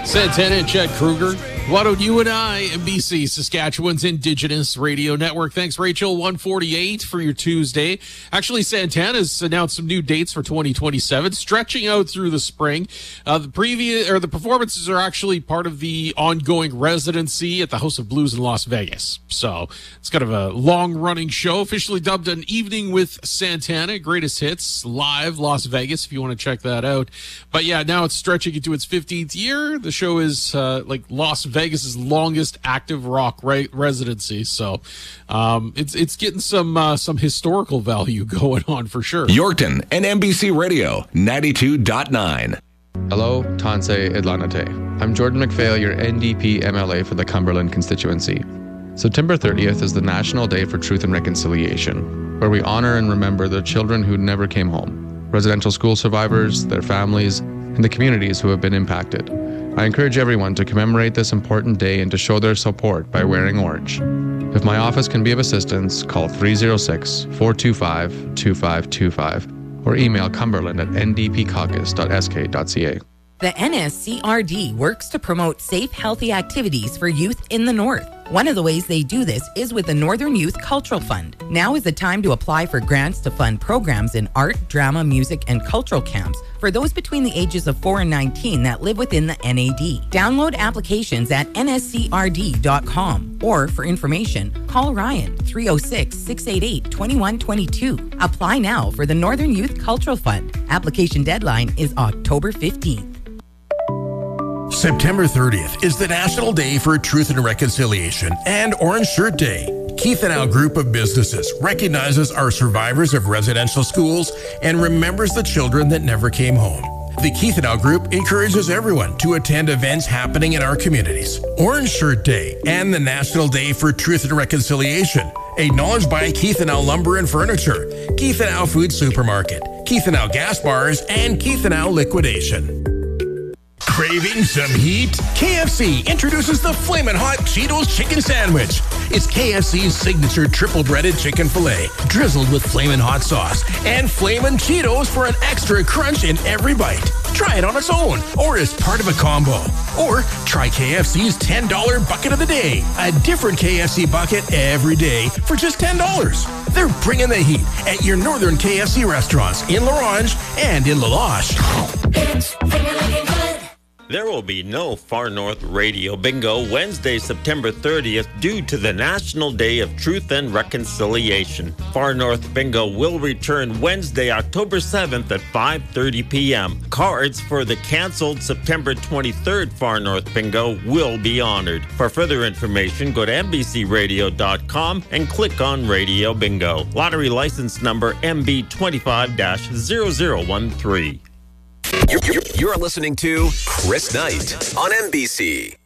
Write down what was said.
Santana and Chad Kruger. Why don't you and I, NBC, Saskatchewan's Indigenous Radio Network. Thanks, Rachel. 148 for your Tuesday. Actually, Santana's announced some new dates for 2027, stretching out through the spring. The performances are actually part of the ongoing residency at the House of Blues in Las Vegas. So it's kind of a long-running show, officially dubbed An Evening with Santana, Greatest Hits, live Las Vegas, if you want to check that out. But yeah, now it's stretching into its 15th year. The show is like Las Vegas's longest active rock residency, so it's getting some historical value going on for sure. Yorkton and NBC Radio 92.9. Hello, Tansei Idlanate. I'm Jordan McPhail, your NDP MLA for the Cumberland constituency. September 30th is the National Day for Truth and Reconciliation, where we honor and remember the children who never came home, residential school survivors, their families, and the communities who have been impacted. I encourage everyone to commemorate this important day and to show their support by wearing orange. If my office can be of assistance, call 306-425-2525 or email cumberland@ndpcaucus.sk.ca. The NSCRD works to promote safe, healthy activities for youth in the North. One of the ways they do this is with the Northern Youth Cultural Fund. Now is the time to apply for grants to fund programs in art, drama, music, and cultural camps for those between the ages of 4 and 19 that live within the NAD. Download applications at nscrd.com or for information, call Ryan 306-688-2122. Apply now for the Northern Youth Cultural Fund. Application deadline is October 15th. September 30th is the National Day for Truth and Reconciliation and Orange Shirt Day. Keith and Al Group of Businesses recognizes our survivors of residential schools and remembers the children that never came home. The Keith and Al Group encourages everyone to attend events happening in our communities. Orange Shirt Day and the National Day for Truth and Reconciliation, acknowledged by Keith and Al Lumber and Furniture, Keith and Al Food Supermarket, Keith and Al Gas Bars, and Keith and Al Liquidation. Craving some heat? KFC introduces the Flamin' Hot Cheetos Chicken Sandwich. It's KFC's signature triple breaded chicken filet, drizzled with Flamin' Hot sauce and Flamin' Cheetos for an extra crunch in every bite. Try it on its own or as part of a combo. Or try KFC's $10 bucket of the day, a different KFC bucket every day for just $10. They're bringing the heat at your northern KFC restaurants in La Ronge and in La Loche. It's finger-licking good. There will be no Far North Radio Bingo Wednesday, September 30th due to the National Day of Truth and Reconciliation. Far North Bingo will return Wednesday, October 7th at 5:30 p.m. Cards for the canceled September 23rd Far North Bingo will be honored. For further information, go to NBCRadio.com and click on Radio Bingo. Lottery license number MB25-0013. You're listening to Chris Knight on NBC.